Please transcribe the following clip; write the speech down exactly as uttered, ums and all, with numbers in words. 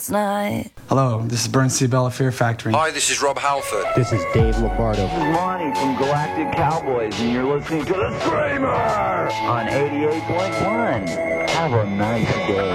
night. Hello, this is Burn C. Bella Fear Factory. Hi, this is Rob Halford. This is Dave Lombardo. This is Lonnie from Galactic Cowboys, and you're listening to The Screamer on eighty-eight point one. Have a nice day.